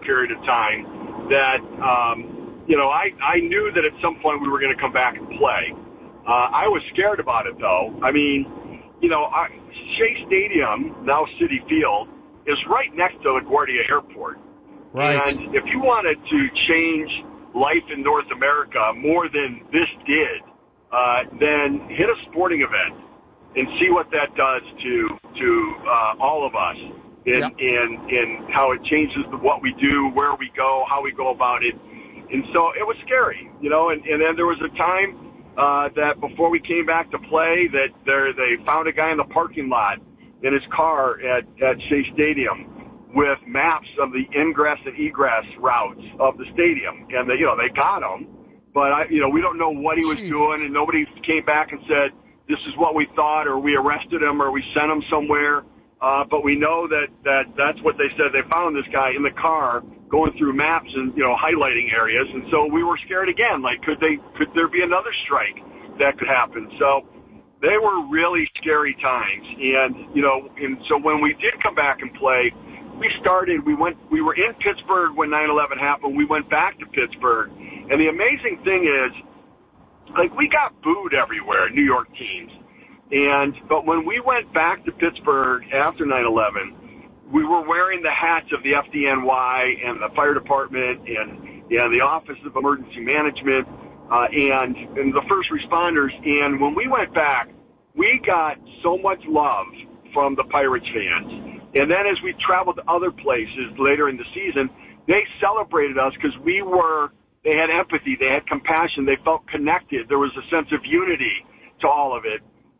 period of time that, I knew that at some point we were going to come back and play. I was scared about it, though. I mean, Shea Stadium, now Citi Field, is right next to LaGuardia Airport. Right. And if you wanted to change life in North America more than this did, then hit a sporting event and see what that does to all of us in how it changes what we do, where we go, how we go about it. And so it was scary, and then there was a time that before we came back to play that they found a guy in the parking lot in his car at Shea Stadium with maps of the ingress and egress routes of the stadium. And they got him, but we don't know what he was doing, and nobody came back and said, this is what we thought, or we arrested him, or we sent him somewhere. But we know that's what they said. They found this guy in the car going through maps and, highlighting areas. And so we were scared again. Like, could there be another strike that could happen? So they were really scary times. And so when we did come back and play, we were in Pittsburgh when 9/11 happened. We went back to Pittsburgh. And the amazing thing is, we got booed everywhere, New York teams. But when we went back to Pittsburgh after 9/11, we were wearing the hats of the FDNY and the fire department and the Office of Emergency Management and the first responders. And when we went back, we got so much love from the Pirates fans. And then as we traveled to other places later in the season, they celebrated us because they had empathy, they had compassion, they felt connected. There was a sense of unity to all of it.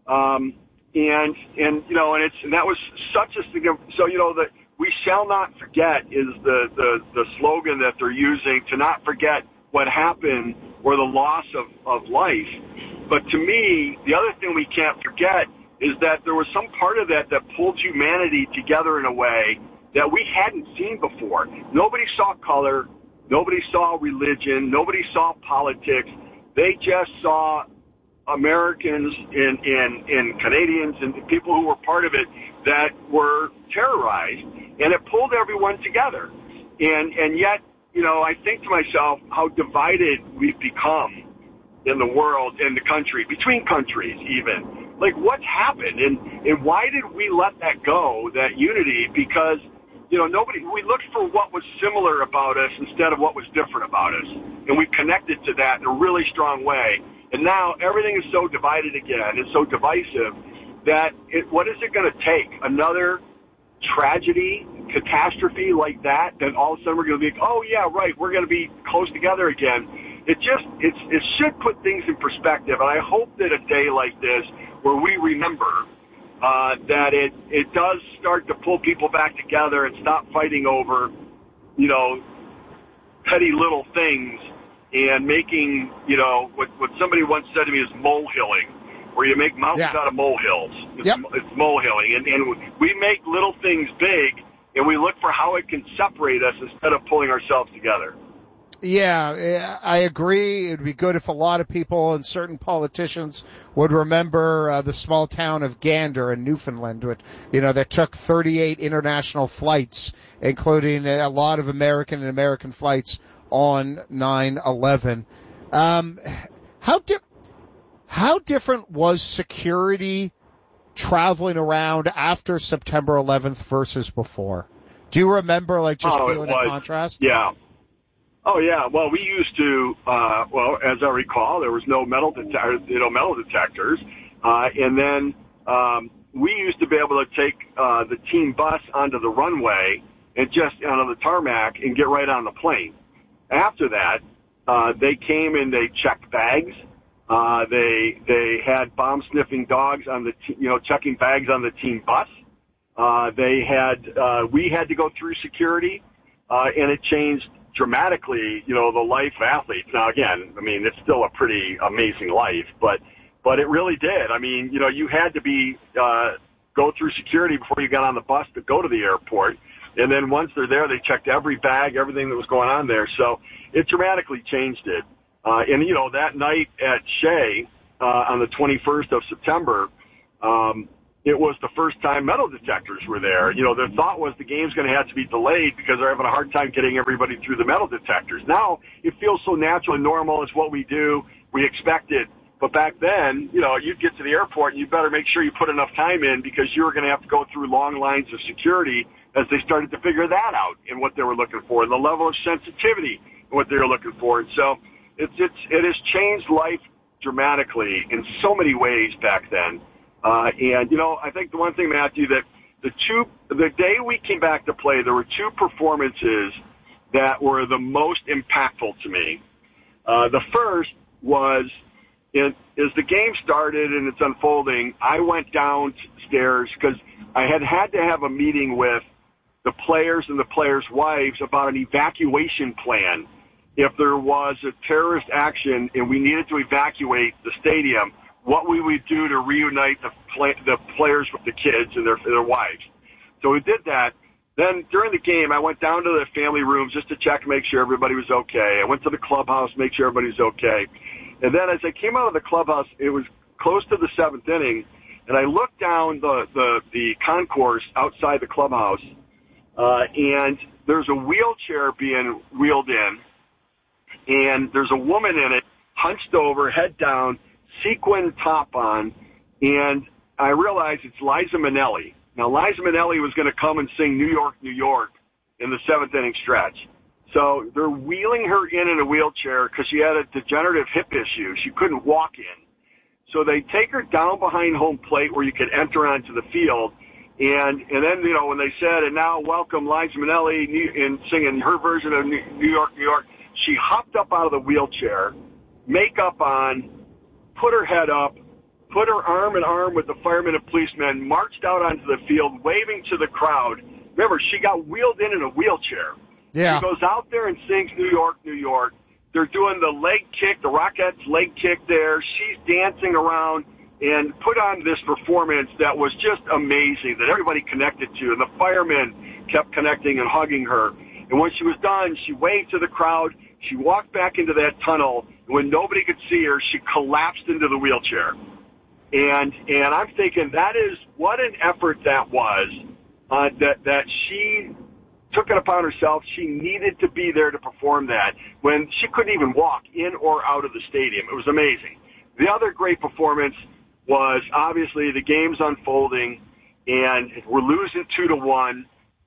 And that was such a significant, so, that we shall not forget is the slogan that they're using, to not forget what happened or the loss of life. But to me, the other thing we can't forget is that there was some part of that pulled humanity together in a way that we hadn't seen before. Nobody saw color. Nobody saw religion. Nobody saw politics. They just saw Americans and Canadians and people who were part of it that were terrorized, and it pulled everyone together. And yet, I think to myself how divided we've become in the world, in the country, between countries even. Like, what's happened? And why did we let that go, that unity? Because, we looked for what was similar about us instead of what was different about us. And we connected to that in a really strong way. And now everything is so divided again and so divisive that what is it going to take? Another tragedy, catastrophe like that all of a sudden we're going to be, oh, yeah, right, we're going to be close together again. It should put things in perspective. And I hope that a day like this where we remember that it does start to pull people back together and stop fighting over, petty little things and making, what somebody once said to me is molehilling, where you make mountains out of molehills. It's molehilling. And we make little things big, and we look for how it can separate us instead of pulling ourselves together. Yeah, I agree. It would be good if a lot of people and certain politicians would remember the small town of Gander in Newfoundland, that took 38 international flights, including a lot of American flights on 9/11. How different was security traveling around after September 11th versus before? Do you remember, feeling a contrast? Yeah. Oh, yeah. Well, we used to, as I recall, there was no metal detectors. And then we used to be able to take the team bus onto the runway and just onto the tarmac and get right on the plane. After that, they came and they checked bags. They had bomb-sniffing dogs on checking bags on the team bus. We had to go through security, and it changed dramatically, the life of athletes. Now, again, it's still a pretty amazing life, but it really did. You had to go through security before you got on the bus to go to the airport. And then once they're there, they checked every bag, everything that was going on there. So it dramatically changed it. And that night at Shea, on the 21st of September, it was the first time metal detectors were there. You know, their thought was the game's going to have to be delayed because they're having a hard time getting everybody through the metal detectors. Now it feels so natural and normal. It's what we do. We expect it. But back then, you know, you'd get to the airport and you better make sure you put enough time in because you were going to have to go through long lines of security as they started to figure that out and what they were looking for and the level of sensitivity and what they were looking for. And so it has changed life dramatically in so many ways back then. And, you know, I think the one thing, Matthew, that the day we came back to play, there were two performances that were the most impactful to me. The first was, as the game started and it's unfolding, I went downstairs because I had to have a meeting with the players and the players' wives about an evacuation plan. If there was a terrorist action and we needed to evacuate the stadium, what we would do to reunite the players with the kids and their wives. So we did that. Then during the game, I went down to the family rooms just to check and make sure everybody was okay. I went to the clubhouse, make sure everybody was okay. And then as I came out of the clubhouse, it was close to the seventh inning, and I looked down the concourse outside the clubhouse, and there's a wheelchair being wheeled in, and there's a woman in it, hunched over, head down, sequin top on, and I realized it's Liza Minnelli. Now, Liza Minnelli was going to come and sing New York, New York in the seventh inning stretch. So they're wheeling her in a wheelchair because she had a degenerative hip issue. She couldn't walk in. So they take her down behind home plate where you could enter onto the field. And then, you know, when they said, and now welcome Liza Minnelli in singing her version of New York, New York, she hopped up out of the wheelchair, makeup on, put her head up, put her arm in arm with the firemen and policemen, marched out onto the field, waving to the crowd. Remember, she got wheeled in a wheelchair. Yeah. She goes out there and sings New York, New York. They're doing the leg kick, the Rockettes leg kick there. She's dancing around and put on this performance that was just amazing, that everybody connected to. And the firemen kept connecting and hugging her. And when she was done, she waved to the crowd. She walked back into that tunnel. And when nobody could see her, she collapsed into the wheelchair. And I'm thinking that is what an effort that was, that she took it upon herself. She needed to be there to perform that when she couldn't even walk in or out of the stadium. It was amazing. The other great performance was obviously the game's unfolding and we're losing 2-1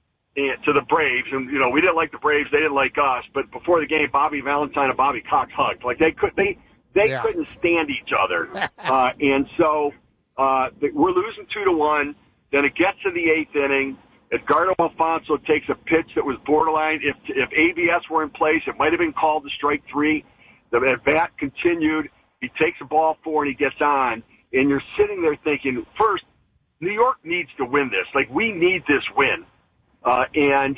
to the Braves. And, you know, we didn't like the Braves. They didn't like us. But before the game, Bobby Valentine and Bobby Cox hugged. Like they couldn't stand each other. And so we're losing 2-1. Then it gets to the eighth inning. Edgardo Alfonso takes a pitch that was borderline. If ABS were in place, it might have been called to strike three. The at-bat continued. He takes a ball four and he gets on. And you're sitting there thinking, first, New York needs to win this. Like, we need this win. And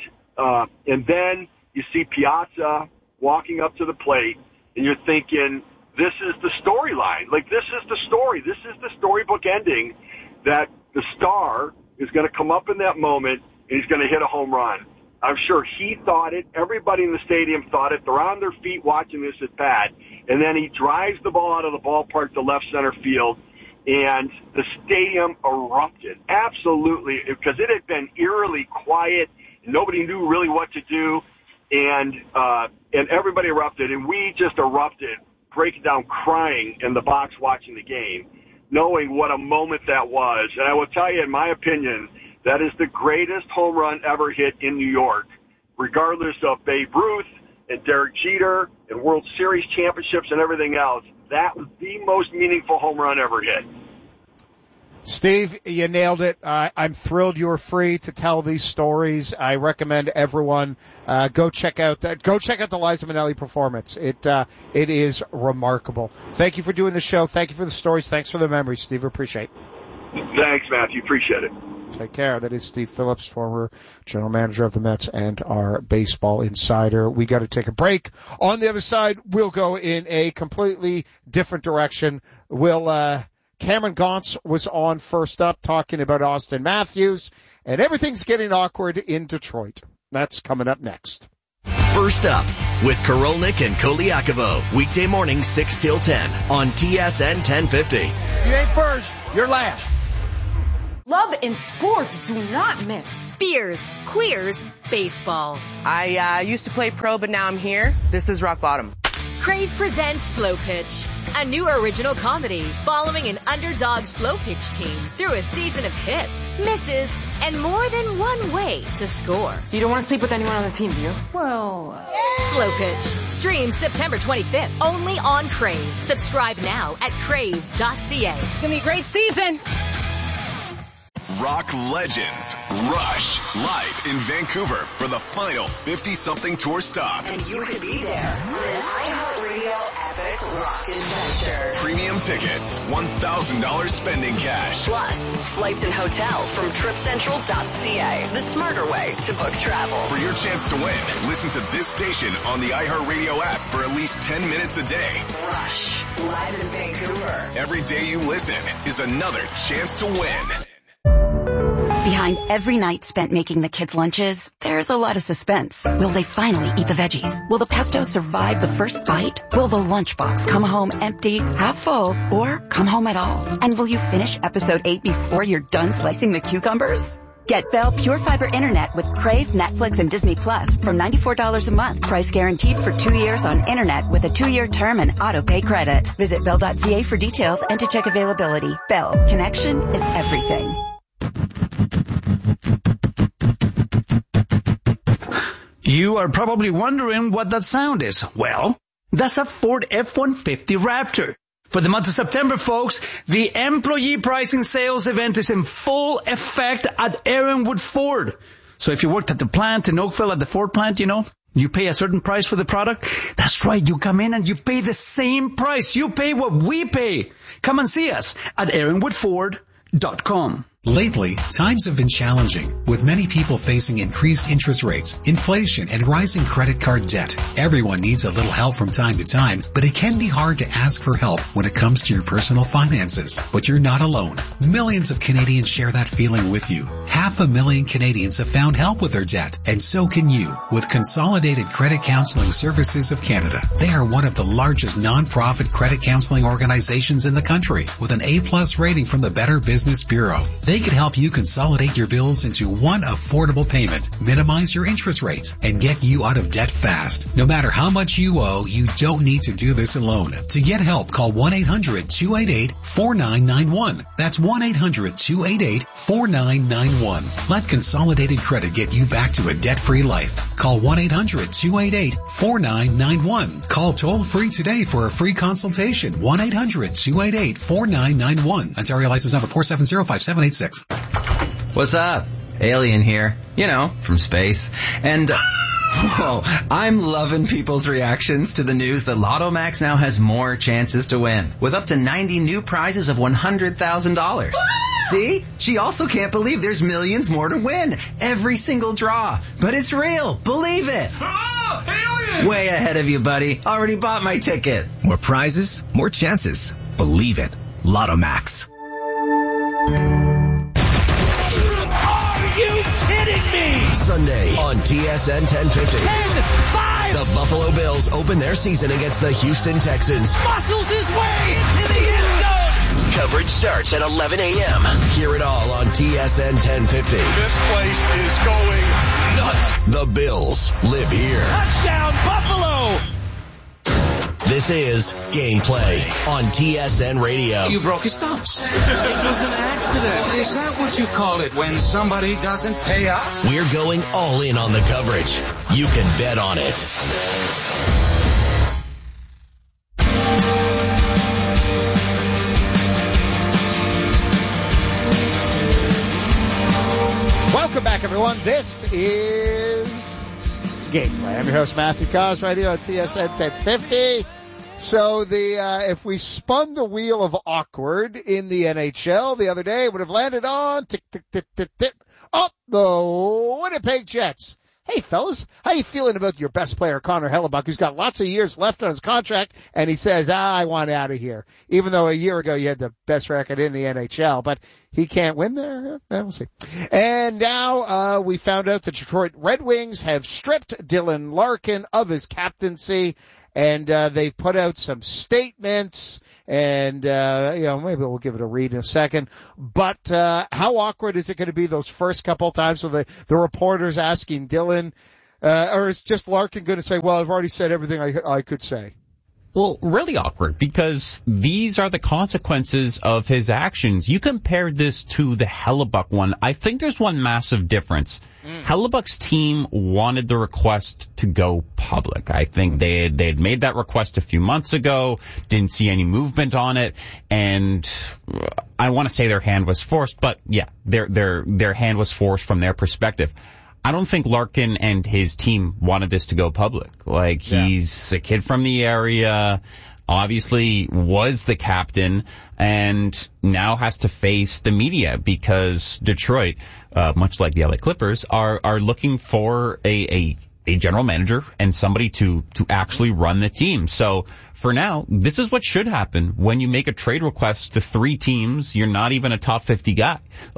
then you see Piazza walking up to the plate, and you're thinking, this is the storyline. Like, this is the story. This is the storybook ending that the star is going to come up in that moment, and he's going to hit a home run. I'm sure he thought it. Everybody in the stadium thought it. They're on their feet watching this at bat. And then he drives the ball out of the ballpark to left center field, and the stadium erupted. Absolutely, because it had been eerily quiet. Nobody knew really what to do, and everybody erupted, and we just erupted, breaking down, crying in the box watching the game, knowing what a moment that was. And I will tell you, in my opinion, that is the greatest home run ever hit in New York, regardless of Babe Ruth and Derek Jeter and World Series championships and everything else. That was the most meaningful home run ever hit. Steve, you nailed it. I'm thrilled you were free to tell these stories. I recommend everyone go check out the Liza Minnelli performance. It is remarkable. Thank you for doing the show. Thank you for the stories. Thanks for the memories, Steve. Appreciate it. Thanks, Matthew. Appreciate it. Take care. That is Steve Phillips, former general manager of the Mets and our baseball insider. We got to take a break. On the other side, we'll go in a completely different direction. Cameron Gauntz was on first up talking about Austin Matthews, and everything's getting awkward in Detroit. That's coming up next. First up with Korolnik and Koliakovo, weekday mornings 6 till 10 on TSN 1050. You ain't first, you're last. Love and sports do not mix. Beers, queers, baseball. I used to play pro, but now I'm here. This is rock bottom. Crave presents Slow Pitch, a new original comedy following an underdog slow pitch team through a season of hits, misses, and more than one way to score. You don't want to sleep with anyone on the team, do you? Well, Slow Pitch. Stream September 25th, only on Crave. Subscribe now at crave.ca. It's going to be a great season. Rock legends Rush live in Vancouver for the final 50-something tour stop. And you could be there for an iHeartRadio epic rock adventure. Premium tickets, $1,000 spending cash. Plus, flights and hotel from TripCentral.ca, the smarter way to book travel. For your chance to win, listen to this station on the iHeartRadio app for at least 10 minutes a day. Rush, live in Vancouver. Every day you listen is another chance to win. Behind every night spent making the kids' lunches, there's a lot of suspense. Will they finally eat the veggies? Will the pesto survive the first bite? Will the lunchbox come home empty, half full, or come home at all? And will you finish episode 8 before you're done slicing the cucumbers? Get Bell Pure Fiber Internet with Crave, Netflix, and Disney Plus from $94 a month. Price guaranteed for 2 years on Internet with a 2-year term and auto-pay credit. Visit Bell.ca for details and to check availability. Bell. Connection is everything. You are probably wondering what that sound is. Well, that's a Ford F-150 Raptor. For the month of September, folks, the employee pricing sales event is in full effect at Aaronwood Ford. So if you worked at the plant in Oakville at the Ford plant, you pay a certain price for the product. That's right. You come in and you pay the same price. You pay what we pay. Come and see us at AaronwoodFord.com. Lately, times have been challenging, with many people facing increased interest rates, inflation, and rising credit card debt. Everyone needs a little help from time to time, but it can be hard to ask for help when it comes to your personal finances. But you're not alone. Millions of Canadians share that feeling with you. 500,000 Canadians have found help with their debt, and so can you with Consolidated Credit Counseling Services of Canada. They are one of the largest non-profit credit counseling organizations in the country, with an A+ rating from the Better Business Bureau. They can help you consolidate your bills into one affordable payment, minimize your interest rates, and get you out of debt fast. No matter how much you owe, you don't need to do this alone. To get help, call 1-800-288-4991. That's 1-800-288-4991. Let Consolidated Credit get you back to a debt-free life. Call 1-800-288-4991. Call toll-free today for a free consultation. 1-800-288-4991. Ontario license number 4705786. What's up? Alien here. From space. And, I'm loving people's reactions to the news that Lotto Max now has more chances to win, with up to 90 new prizes of $100,000. See? She also can't believe there's millions more to win. Every single draw. But it's real. Believe it. Oh, alien! Way ahead of you, buddy. Already bought my ticket. More prizes, more chances. Believe it. Lotto Max. Sunday on TSN 1050. 10-5! The Buffalo Bills open their season against the Houston Texans. Muscles his way into the end zone. Coverage starts at 11 a.m. Hear it all on TSN 1050. This place is going nuts. The Bills live here. Touchdown, Buffalo! This is Gameplay on TSN Radio. You broke his thumbs. It was an accident. Is that what you call it when somebody doesn't pay up? We're going all in on the coverage. You can bet on it. Welcome back, everyone. This is Gameplay. I'm your host, Matthew Cos, right here on TSN 1050. So if we spun the wheel of awkward in the NHL the other day, it would have landed on tick, tick, tick, tick, tick, up the Winnipeg Jets. Hey, fellas, how you feeling about your best player, Connor Hellebuck, who's got lots of years left on his contract, and he says, I want out of here. Even though a year ago you had the best record in the NHL, but he can't win there? We'll see. And now we found out the Detroit Red Wings have stripped Dylan Larkin of his captaincy, and they've put out some statements, and maybe we'll give it a read in a second. But how awkward is it going to be those first couple of times with the reporters asking Dylan, or is just Larkin going to say, well, I've already said everything I could say? Well, really awkward, because these are the consequences of his actions. You compared this to the Hellebuyck one. I think there's one massive difference. Hellebuck's team wanted the request to go public. I think they had made that request a few months ago, didn't see any movement on it, and I want to say their hand was forced, but yeah, their hand was forced from their perspective. I don't think Larkin and his team wanted this to go public. He's a kid from the area, obviously was the captain, and now has to face the media because Detroit, much like the LA Clippers, are looking for a general manager and somebody to actually run the team. So for now, this is what should happen when you make a trade request to 3 teams. You're not even a top 50 guy.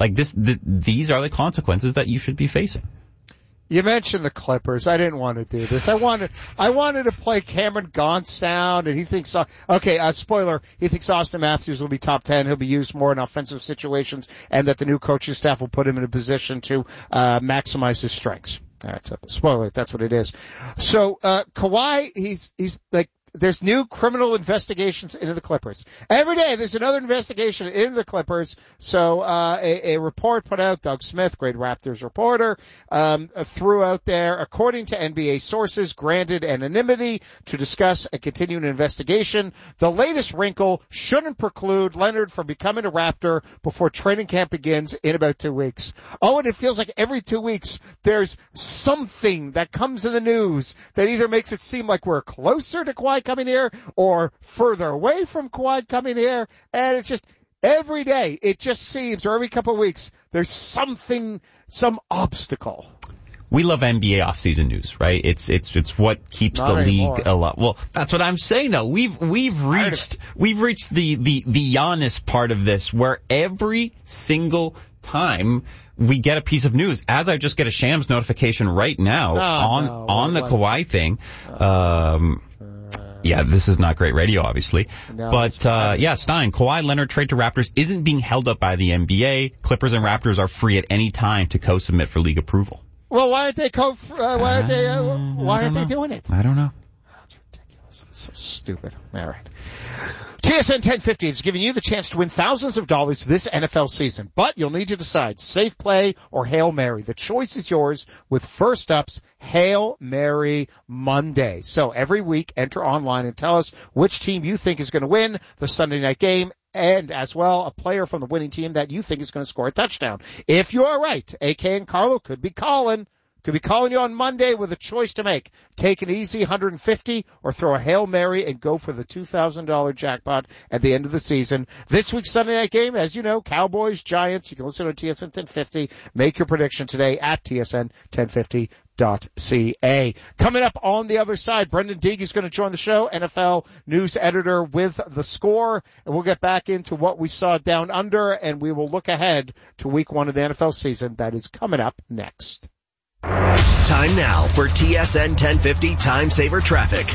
These are the consequences that you should be facing. You mentioned the Clippers. I didn't want to do this. I wanted to play Cameron Gaunt sound, and he thinks, spoiler, he thinks Austin Matthews will be top 10. He'll be used more in offensive situations, and that the new coaching staff will put him in a position to maximize his strengths. All right, so spoiler, that's what it is. So Kawhi, he's like, there's new criminal investigations into the Clippers. Every day there's another investigation into the Clippers. So a report put out, Doug Smith, great Raptors reporter, threw out there, according to NBA sources, granted anonymity to discuss a continuing investigation. The latest wrinkle shouldn't preclude Leonard from becoming a Raptor before training camp begins in about 2 weeks. Oh, and it feels like every 2 weeks there's something that comes in the news that either makes it seem like we're closer to Kawhi coming here or further away from Kawhi coming here. And it's just every day, it just seems, or every couple of weeks, there's something, some obstacle. We love NBA offseason news, right? It's what keeps Not the anymore. league alive. Well, that's what I'm saying though. We've reached the Giannis part of this, where every single time we get a piece of news, as I just get a Shams notification right now on the Kawhi thing. Yeah, this is not great radio, obviously. No, but, Stein, Kawhi Leonard trade to Raptors isn't being held up by the NBA. Clippers and Raptors are free at any time to co-submit for league approval. Well, why aren't they doing it? I don't know. That's ridiculous. That's so stupid. All right. TSN 1050 is giving you the chance to win thousands of dollars this NFL season, but you'll need to decide Safe Play or Hail Mary. The choice is yours with First Up's Hail Mary Monday. So every week, enter online and tell us which team you think is going to win the Sunday night game, and as well, a player from the winning team that you think is going to score a touchdown. If you are right, AK and Carlo could be calling you on Monday with a choice to make. Take an easy 150 or throw a Hail Mary and go for the $2,000 jackpot at the end of the season. This week's Sunday night game, as you know, Cowboys, Giants. You can listen to TSN 1050. Make your prediction today at TSN1050.ca. Coming up on the other side, Brendan Deeg is going to join the show, NFL news editor with The Score, and we'll get back into what we saw down under, and we will look ahead to week 1 of the NFL season. That is coming up next. Time now for TSN 1050 Time Saver Traffic.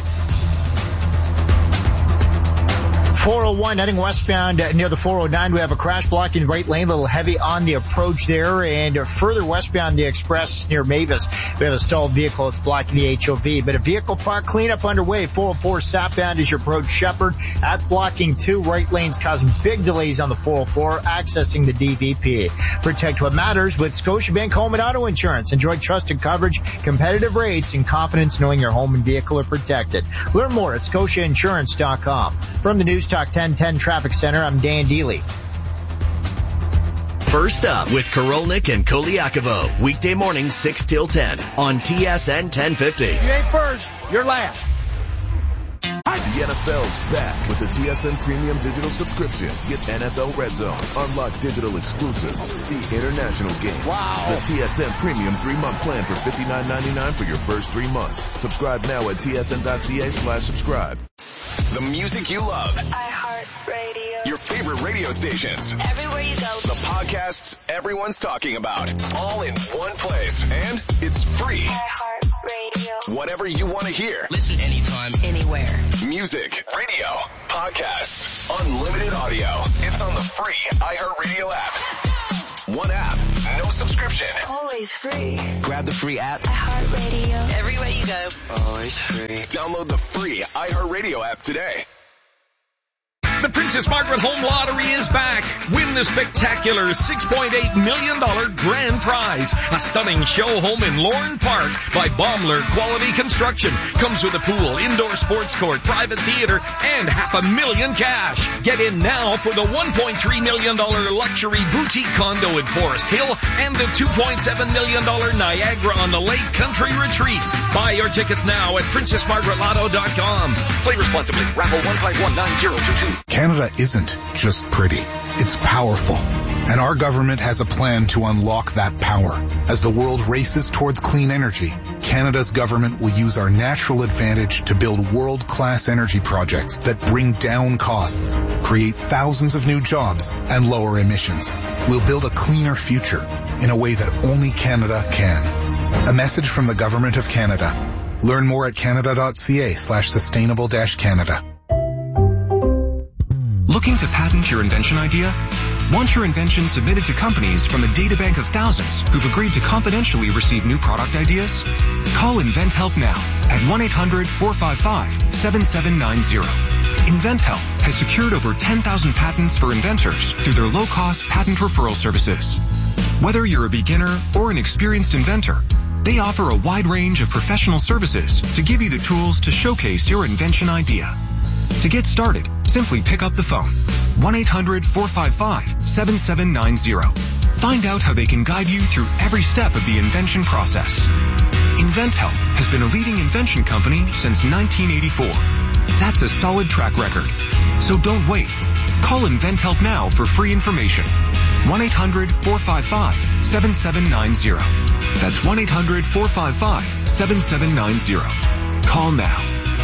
401 heading westbound near the 409. We have a crash blocking the right lane, a little heavy on the approach there, and further westbound the express near Mavis. We have a stalled vehicle. It's blocking the HOV, but a vehicle park cleanup underway. 404 southbound as you approach Shepherd. That's blocking 2 right lanes, causing big delays on the 404 accessing the DVP. Protect what matters with Scotiabank Home and Auto Insurance. Enjoy trusted coverage, competitive rates, and confidence knowing your home and vehicle are protected. Learn more at scotiainsurance.com. From the News Talk 1010 Traffic Center, I'm Dan Dealey. First Up with Korolnik and Koliakovo. Weekday morning 6 till 10 on TSN 1050. You ain't first, you're last. The NFL's back with the TSN Premium Digital subscription. Get NFL Red Zone, unlock digital exclusives, see international games. Wow. The TSN Premium 3-month plan for $59.99 for your first 3 months. Subscribe now at tsn.ca/subscribe. The music you love. iHeartRadio. Your favorite radio stations. Everywhere you go. The podcasts everyone's talking about. All in one place. And it's free. iHeart. Radio. Whatever you want to hear. Listen anytime, anywhere. Music, radio, podcasts, unlimited audio. It's on the free iHeartRadio app. One app, no subscription. Always free. grab the free app. iHeartRadio. Everywhere you go. Always free. Download the free iHeartRadio app today. The Princess Margaret Home Lottery is back. Win the spectacular $6.8 million grand prize. A stunning show home in Lorne Park by Baumler Quality Construction. Comes with a pool, indoor sports court, private theater, and $500,000 cash. Get in now for the $1.3 million luxury boutique condo in Forest Hill and the $2.7 million Niagara on the Lake Country Retreat. Buy your tickets now at PrincessMargaretLotto.com. Play responsibly. Raffle 1519022. Canada isn't just pretty. It's powerful. And our government has a plan to unlock that power. As the world races towards clean energy, Canada's government will use our natural advantage to build world-class energy projects that bring down costs, create thousands of new jobs, and lower emissions. We'll build a cleaner future in a way that only Canada can. A message from the Government of Canada. Learn more at canada.ca/sustainable-Canada. Looking to patent your invention idea? Want your invention submitted to companies from a databank of thousands who've agreed to confidentially receive new product ideas? Call InventHelp now at 1-800-455-7790. InventHelp has secured over 10,000 patents for inventors through their low-cost patent referral services. Whether you're a beginner or an experienced inventor, they offer a wide range of professional services to give you the tools to showcase your invention idea. To get started, simply pick up the phone. 1-800-455-7790. Find out how they can guide you through every step of the invention process. InventHelp has been a leading invention company since 1984. That's a solid track record. So don't wait. Call InventHelp now for free information. 1-800-455-7790. That's 1-800-455-7790. Call now.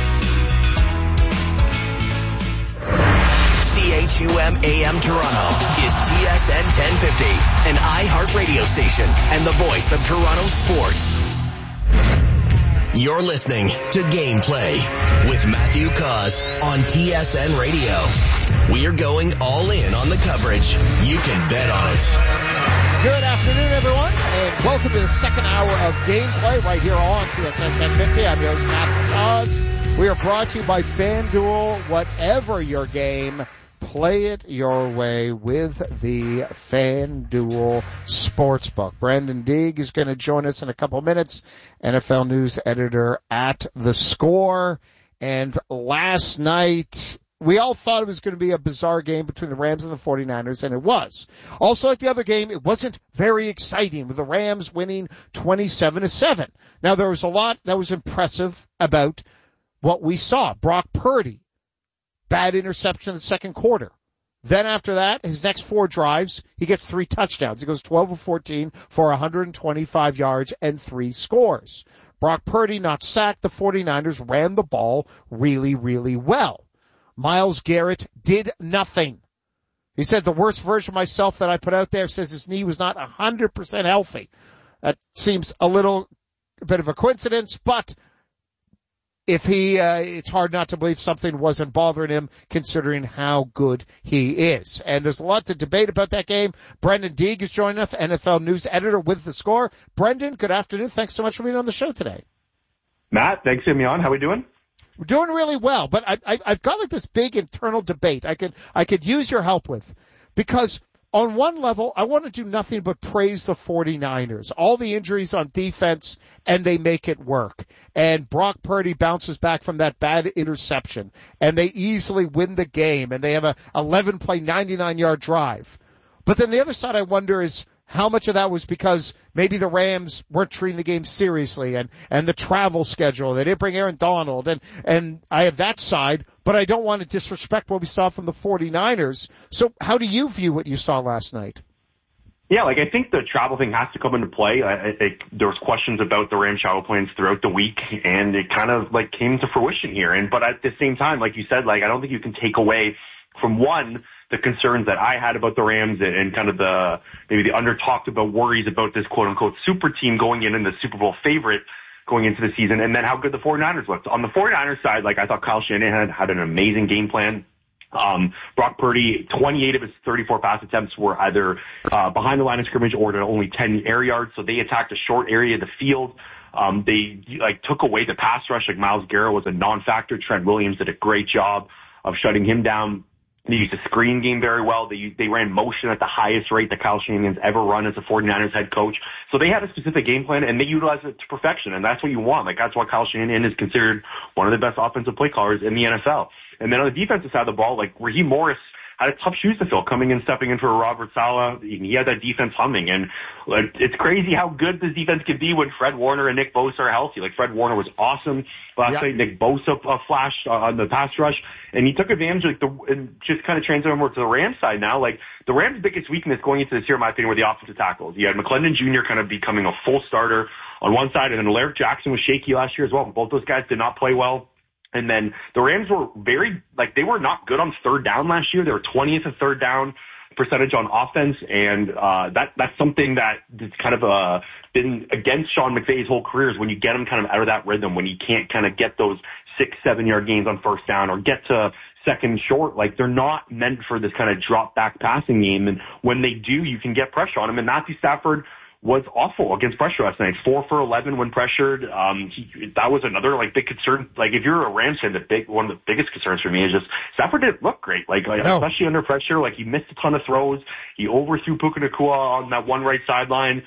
CHUM AM Toronto is TSN 1050, an iHeartRadio station and the voice of Toronto sports. You're listening to Gameplay with Matthew Cause on TSN Radio. We're going all in on the coverage. You can bet on it. Good afternoon, everyone, and welcome to the second hour of Gameplay right here on TSN 1050. I'm your host, Matthew Cause. We are brought to you by FanDuel. Whatever your game, play it your way with the FanDuel Sportsbook. Brandon Deeg is going to join us in a couple minutes, NFL news editor at The Score. And last night, we all thought it was going to be a bizarre game between the Rams and the 49ers, and it was. Also, like the other game, it wasn't very exciting, with the Rams winning 27-7. Now, there was a lot that was impressive about what we saw. Brock Purdy, bad interception in the second quarter. Then after that, his next four drives, he gets 3 touchdowns. He goes 12 of 14 for 125 yards and 3 scores. Brock Purdy not sacked. The 49ers ran the ball really, really well. Myles Garrett did nothing. He said the worst version of myself that I put out there says his knee was not 100% healthy. That seems a bit of a coincidence, but it's hard not to believe something wasn't bothering him considering how good he is. And there's a lot to debate about that game. Brendan Deeg is joining us, NFL news editor with The Score. Brendan, good afternoon. Thanks so much for being on the show today. Matt, thanks for having me on. How are we doing? We're doing really well, but I've got like this big internal debate I could use your help with, because on one level, I want to do nothing but praise the 49ers. All the injuries on defense, and they make it work. And Brock Purdy bounces back from that bad interception, and they easily win the game, and they have a 11-play, 99-yard drive. But then the other side I wonder is how much of that was because maybe the Rams weren't treating the game seriously, and the travel schedule. They didn't bring Aaron Donald, and I have that side, but I don't want to disrespect what we saw from the 49ers. So how do you view what you saw last night? Yeah, I think the travel thing has to come into play. There was questions about the Rams travel plans throughout the week, and it kind of came to fruition here. But at the same time, like you said, I don't think you can take away from the concerns that I had about the Rams and kind of maybe the under talked about worries about this quote unquote super team going in the Super Bowl favorite going into the season, and then how good the 49ers looked. On the 49ers side, like, I thought Kyle Shanahan had an amazing game plan. Brock Purdy, 28 of his 34 pass attempts were either behind the line of scrimmage or to only 10 air yards, so they attacked a short area of the field. They took away the pass rush. Like, Myles Garrett was a non-factor. Trent Williams did a great job of shutting him down. They used the screen game very well. They ran motion at the highest rate that Kyle Shanahan's ever run as a 49ers head coach. So they had a specific game plan, and they utilized it to perfection, and that's what you want. Like, that's why Kyle Shanahan is considered one of the best offensive play callers in the NFL. And then on the defensive side of the ball, like, Raheem Morris had tough shoes to fill coming in, stepping in for Robert Saleh. He had that defense humming. And it's crazy how good this defense can be when Fred Warner and Nick Bosa are healthy. Like, Fred Warner was awesome last night. Nick Bosa flashed on the pass rush. And he took advantage of and just kind of transited over to the Rams side now. Like, the Rams' biggest weakness going into this year, in my opinion, were the offensive tackles. You had McClendon Jr. kind of becoming a full starter on one side, and then Alaric Jackson was shaky last year as well. Both those guys did not play well. And then the Rams were they were not good on third down last year. They were 20th in third down percentage on offense, and that's something that's kind of been against Sean McVay's whole career, is when you get him kind of out of that rhythm, when you can't kind of get those 6-7 yard gains on first down or get to second short. Like, they're not meant for this kind of drop back passing game, and when they do, you can get pressure on them. And Matthew Stafford was awful against pressure last night. 4 for 11 when pressured. That was another big concern. Like, if you're a Rams fan, one of the biggest concerns for me is just Stafford didn't look great. Especially under pressure. Like, he missed a ton of throws. He overthrew Puka Nacua on that one right sideline.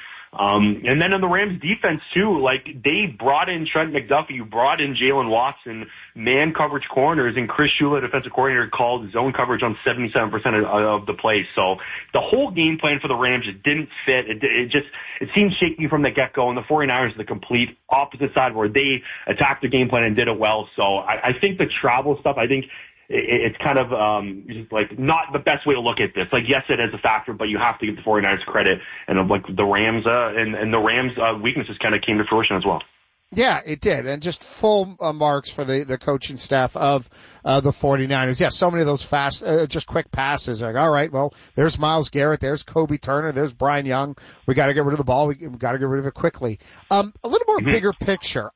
And then in the Rams defense too, like, they brought in Trent McDuffie, you brought in Jalen Watson, man coverage corners, and Chris Shula, defensive coordinator, called zone coverage on 77% of the plays. So the whole game plan for the Rams just didn't fit. It seemed shaky from the get-go, and the 49ers are the complete opposite side, where they attacked the game plan and did it well. So I think the travel stuff, it's kind of just like not the best way to look at this. Like, yes, it is a factor, but you have to give the 49ers credit, and like the Rams and the Rams weaknesses kind of came to fruition as well. Yeah, it did, and just full marks for the coaching staff of the 49ers. Yeah, so many of those fast, just quick passes. Like, all right, well, there's Myles Garrett, there's Kobe Turner, there's Brian Young. We got to get rid of the ball. We got to get rid of it quickly. A little more bigger picture.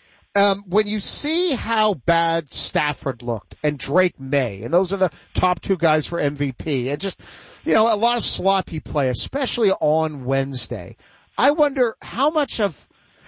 When you see how bad Stafford looked and Drake May, and those are the top two guys for MVP, and just, a lot of sloppy play, especially on Wednesday, I wonder how much of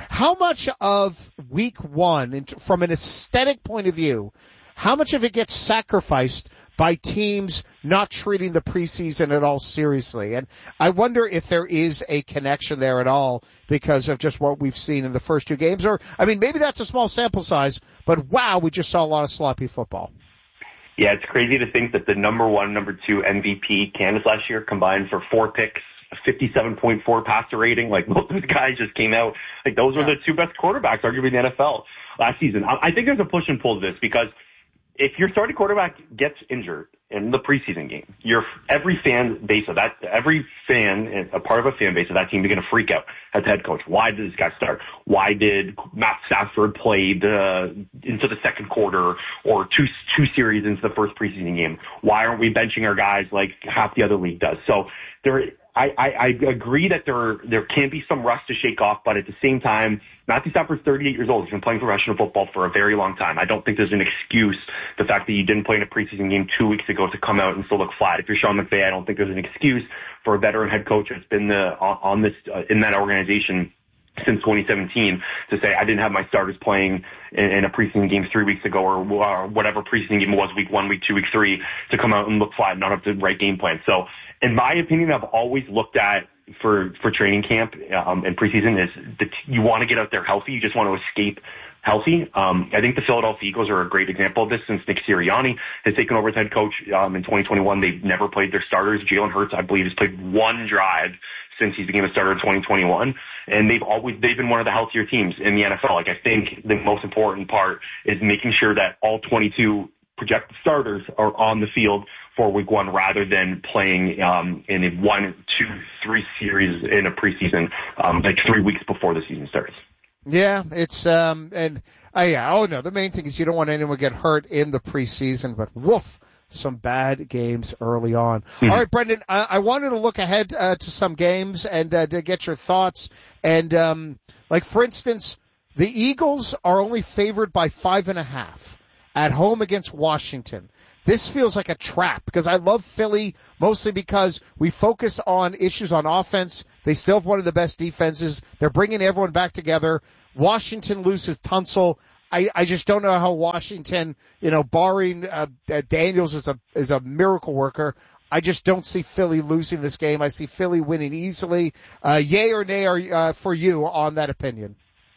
week one, from an aesthetic point of view, how much of it gets sacrificed by teams not treating the preseason at all seriously. And I wonder if there is a connection there at all because of just what we've seen in the first two games. Or, maybe that's a small sample size, but wow, we just saw a lot of sloppy football. Yeah, it's crazy to think that the number one, number two MVP candidates last year combined for 4 picks, a 57.4 passer rating. Like, both those guys just came out. Like, those were the two best quarterbacks, arguably, in the NFL last season. I think there's a push and pull to this, because if your starting quarterback gets injured in the preseason game, every fan, a part of a fan base of that team, is going to freak out as head coach. Why did this guy start? Why did Matt Stafford play into the second quarter or two series into the first preseason game? Why aren't we benching our guys like half the other league does? So I agree that there can be some rust to shake off, but at the same time, Matthew Stafford's 38 years old. He's been playing professional football for a very long time. I don't think there's an excuse, the fact that you didn't play in a preseason game 2 weeks ago, to come out and still look flat. If you're Sean McVay, I don't think there's an excuse for a veteran head coach that's been in that organization since 2017 to say, I didn't have my starters playing in a preseason game 3 weeks ago, or whatever preseason game it was, week 1, week 2, week 3, to come out and look flat and not have the right game plan. So in my opinion, I've always looked at for training camp and preseason is that you want to get out there healthy. You just want to escape healthy. I think the Philadelphia Eagles are a great example of this, since Nick Sirianni has taken over as head coach in 2021. They've never played their starters. Jalen Hurts, I believe, has played one drive since he became a starter in 2021, and they've been one of the healthier teams in the NFL. Like, I think the most important part is making sure that all 22 projected starters are on the field for week one, rather than playing in a 1, 2, 3 series in a preseason, 3 weeks before the season starts. Yeah, it's the main thing is you don't want anyone to get hurt in the preseason, but woof, some bad games early on. Mm-hmm. All right, Brendan, I wanted to look ahead to some games and to get your thoughts. And for instance, The Eagles are only favored by 5.5 at home against Washington. This feels like a trap because I love Philly mostly because we focus on issues on offense. They still have one of the best defenses. They're bringing everyone back together. Washington loses Tunsil. I just don't know how Washington, barring Daniels is a miracle worker. I just don't see Philly losing this game. I see Philly winning easily. Yay or nay for you on that opinion?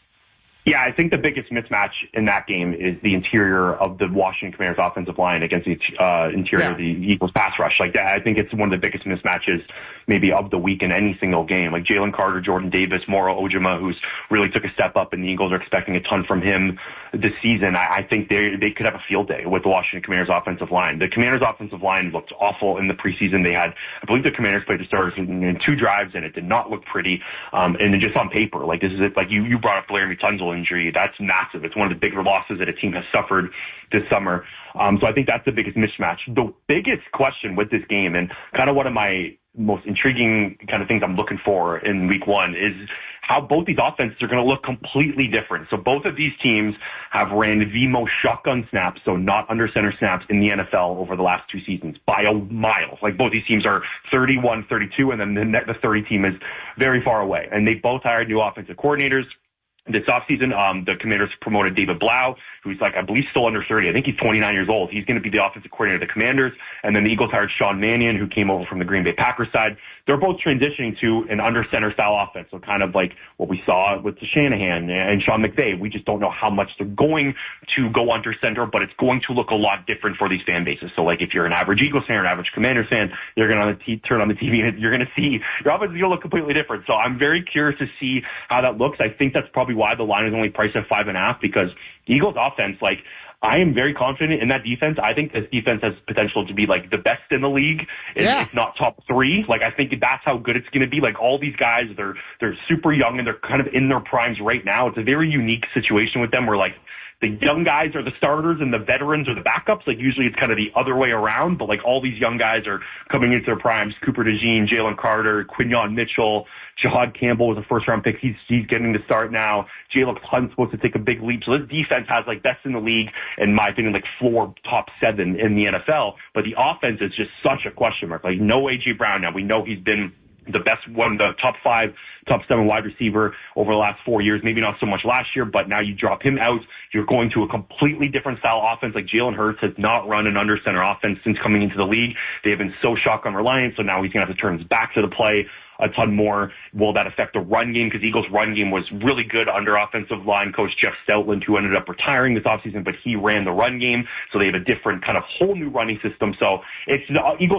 Yeah, I think the biggest mismatch in that game is the interior of the Washington Commanders offensive line against the interior of the Eagles pass rush. Like that, I think it's one of the biggest mismatches maybe of the week in any single game. Like Jalen Carter, Jordan Davis, Moro Ojima, who's really took a step up, and the Eagles are expecting a ton from him this season. I think they could have a field day with the Washington Commanders offensive line. The Commanders offensive line looked awful in the preseason. They had, I believe the Commanders played the starters in 2 drives, and it did not look pretty. And then just on paper, like this is it. Like you brought up the Laramie Tunsil injury. That's massive. It's one of the bigger losses that a team has suffered this summer. So I think that's the biggest mismatch. The biggest question with this game, and kind of one of my most intriguing kind of things I'm looking for in week 1, is how both these offenses are going to look completely different. So both of these teams have ran the most shotgun snaps, so not under center snaps in the NFL over the last 2 seasons by a mile. Like both these teams are 31-32, and then the 30 team is very far away. And they both hired new offensive coordinators. This offseason, the Commanders promoted David Blau, who's I believe still under 30. I think he's 29 years old. He's going to be the offensive coordinator of the Commanders. And then the Eagles hired Sean Mannion, who came over from the Green Bay Packers side. They're both transitioning to an under center style offense. So kind of like what we saw with Shanahan and Sean McVay. We just don't know how much they're going to go under center, but it's going to look a lot different for these fan bases. So if you're an average Eagles fan or an average Commanders fan, you're going to turn on the TV and you're going to see your offense is going to look completely different. So I'm very curious to see how that looks. I think that's probably why the line is only priced at 5.5, because the Eagles offense, I am very confident in that defense. I think this defense has potential to be the best in the league, if not top 3. I think that's how good it's going to be. All these guys, they're super young and they're kind of in their primes right now. It's a very unique situation with them where the young guys are the starters and the veterans are the backups. Usually it's kind of the other way around, but all these young guys are coming into their primes. Cooper DeJean, Jalen Carter, Quinyon Mitchell, Jahad Campbell was a first-round pick. He's getting to start now. Jalen Hunt's supposed to take a big leap. So this defense has best in the league, in my opinion, floor top 7 in the NFL. But the offense is just such a question mark. No A.J. Brown now. We know he's been the best one, the top 5, top 7 wide receiver over the last 4 years. Maybe not so much last year, but now you drop him out. You're going to a completely different style offense. Jalen Hurts has not run an under center offense since coming into the league. They have been so shotgun reliant, so now he's going to have to turn his back to the play a ton more. Will that affect the run game? Because Eagles' run game was really good under offensive line coach Jeff Stoutland, who ended up retiring this offseason, but he ran the run game. So they have a different kind of whole new running system. So it's the Eagles'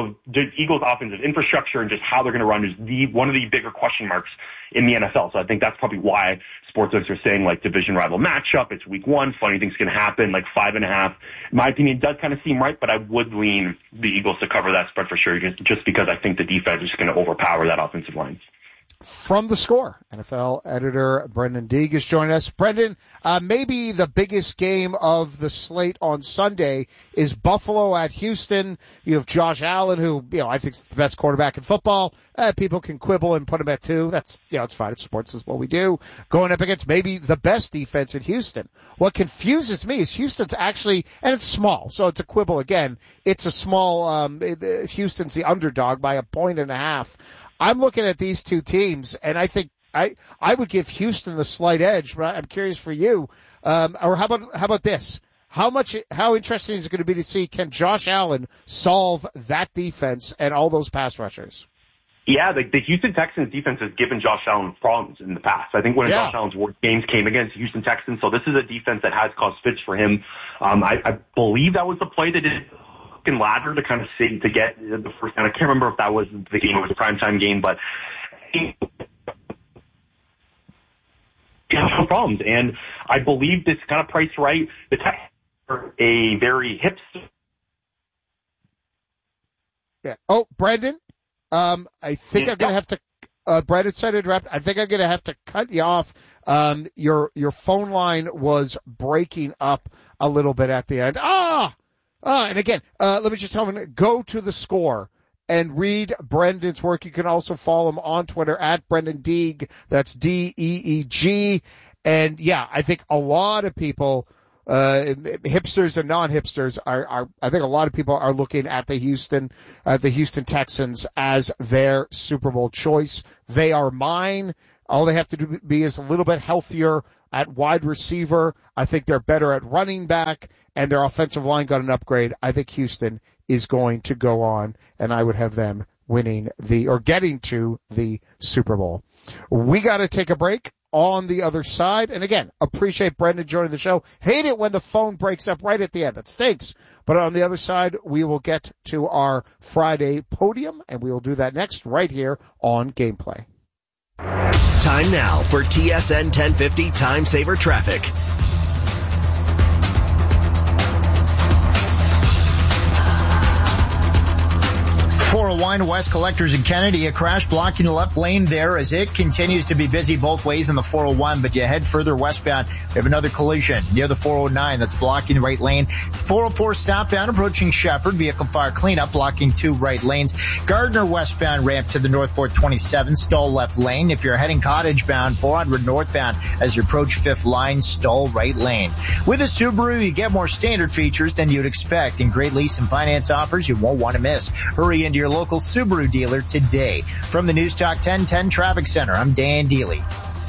offensive infrastructure and just how they're going to run is one of the bigger question marks in the NFL. So I think that's probably why sportsbooks are saying division rival matchup. It's week 1. Funny things can happen. 5.5. In my opinion, does kind of seem right, but I would lean the Eagles to cover that spread for sure, just because I think the defense is going to overpower that offensive line. From The Score, NFL editor Brendan Deeg is joining us. Brendan, maybe the biggest game of the slate on Sunday is Buffalo at Houston. You have Josh Allen, who, I think is the best quarterback in football. People can quibble and put him at 2. That's, it's fine. It's sports. Is what we do. Going up against maybe the best defense in Houston. What confuses me is Houston's actually, and it's small, so it's a quibble again. It's a small, Houston's the underdog by 1.5 points. I'm looking at these two teams, and I think I would give Houston the slight edge, but I'm curious for you. Or how about this? How interesting is it going to be to see, can Josh Allen solve that defense and all those pass rushers? Yeah, the Houston Texans defense has given Josh Allen problems in the past. I think one of Josh Allen's worst games came against the Houston Texans, so this is a defense that has caused fits for him. I believe that was the play that did ladder to kind of see to get the first down. I can't remember if that was the game, it was a primetime game, but he has some problems. And I believe this kind of priced right. The Texans are a very hipster. Yeah. Oh, Brendan, I think I'm going to have to, Brendan said to interrupt. I think I'm going to have to cut you off. Your phone line was breaking up a little bit at the end. And again, let me just tell you, go to The Score and read Brendan's work. You can also follow him on Twitter at Brendan Deeg. That's Deeg. And yeah, I think a lot of people, hipsters and non-hipsters I think a lot of people are looking at the Houston Texans as their Super Bowl choice. They are mine. All they have to do be is a little bit healthier at wide receiver. I think they're better at running back, and their offensive line got an upgrade. I think Houston is going to go on, and I would have them getting to the Super Bowl. We got to take a break. On the other side, and again, appreciate Brendan joining the show. Hate it when the phone breaks up right at the end. It stinks. But on the other side, we will get to our Friday podium, and we will do that next right here on Gameplay. Time now for TSN 1050 Time Saver Traffic. 401 West Collectors and Kennedy, a crash blocking the left lane there as it continues to be busy both ways on the 401, but you head further westbound, we have another collision near the 409 that's blocking the right lane. 404 southbound approaching Shepherd, vehicle fire cleanup blocking 2 right lanes. Gardner westbound ramp to the North 427, stall left lane. If you're heading Cottage bound, 400 northbound as you approach 5th line, stall right lane. With a Subaru, you get more standard features than you'd expect and great lease and finance offers you won't want to miss. Hurry into your local Subaru dealer today. From the News Talk 1010 Traffic Center, I'm Dan Deely.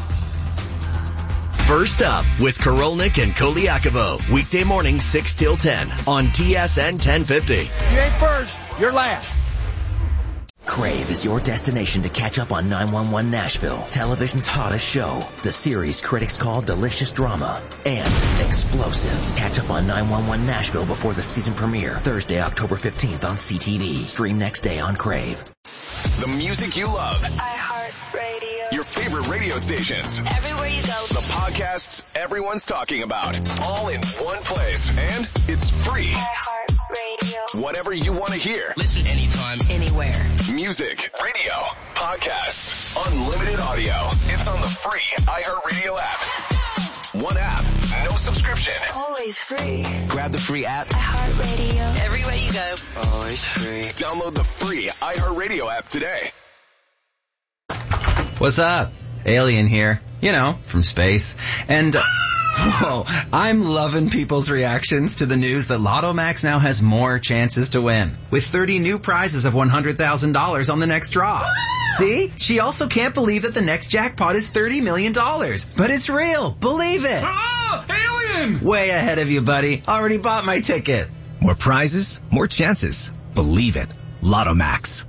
First up with Korolnik and Koliakovo. Weekday morning 6 till 10 on TSN 1050. You ain't first, you're last. Crave is your destination to catch up on 911 Nashville, television's hottest show. The series critics call delicious drama and explosive. Catch up on 911 Nashville before the season premiere, Thursday, October 15th on CTV. Stream next day on Crave. The music you love. iHeartRadio. Your favorite radio stations. Everywhere you go. The podcasts everyone's talking about. All in one place. And it's free. iHeartRadio. Whatever you want to hear. Listen anytime, anywhere. Music, radio, podcasts, unlimited audio. It's on the free iHeartRadio app. One app, no subscription. Always free. grab the free app. iHeartRadio. Everywhere you go. Always free. Download the free iHeartRadio app today. What's up? Alien here. You know, from space. And, whoa, I'm loving people's reactions to the news that Lotto Max now has more chances to win. With 30 new prizes of $100,000 on the next draw. See? She also can't believe that the next jackpot is $30 million. But it's real. Believe it. Oh, alien! Way ahead of you, buddy. Already bought my ticket. More prizes, more chances. Believe it. Lotto Max.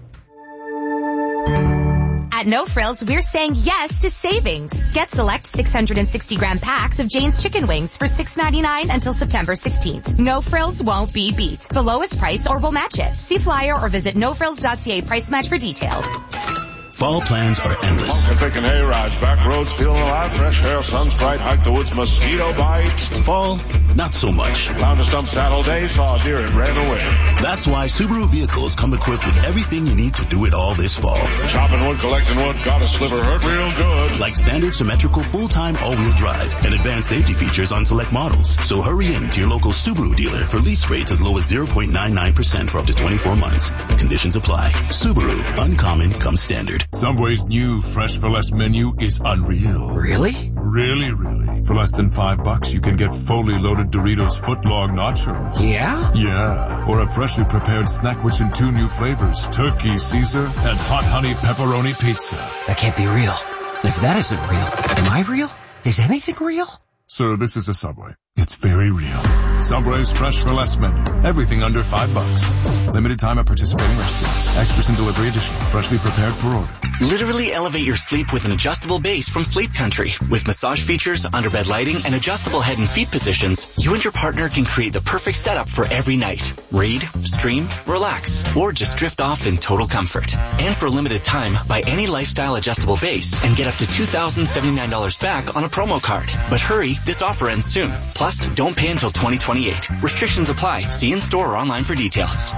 At No Frills, we're saying yes to savings. Get select 660-gram packs of Jane's chicken wings for $6.99 until September 16th. No Frills won't be beat. The lowest price or we'll match it. See flyer or visit nofrills.ca price match for details. Fall plans are endless. Picking hay rides, back roads, feeling alive, fresh air, sun's bright, hike the woods, mosquito bites. Fall, not so much. Found a stump saddle day, saw a deer and ran away. That's why Subaru vehicles come equipped with everything you need to do it all this fall. Chopping wood, collecting wood, got a sliver, hurt real good. Like standard symmetrical full-time all-wheel drive and advanced safety features on select models. So hurry in to your local Subaru dealer for lease rates as low as 0.99% for up to 24 months. Conditions apply. Subaru, uncommon comes standard. Subway's new Fresh for Less menu is unreal. Really? Really. For less than $5, you can get fully loaded Doritos footlong nachos. Yeah? Yeah. Or a freshly prepared snack-wich in 2 new flavors, Turkey Caesar and Hot Honey Pepperoni Pizza. That can't be real. And if that isn't real, am I real? Is anything real? Sir, this is a Subway. It's very real. Subway's Fresh for Less menu. Everything under $5. Limited time at participating restaurants. Extras and delivery additional. Freshly prepared per order. Literally elevate your sleep with an adjustable base from Sleep Country. With massage features, underbed lighting, and adjustable head and feet positions, you and your partner can create the perfect setup for every night. Read, stream, relax, or just drift off in total comfort. And for a limited time, buy any lifestyle adjustable base and get up to $2,079 back on a promo card. But hurry, this offer ends soon. Plus, don't pay until 2028. Restrictions apply. See in-store or online for details.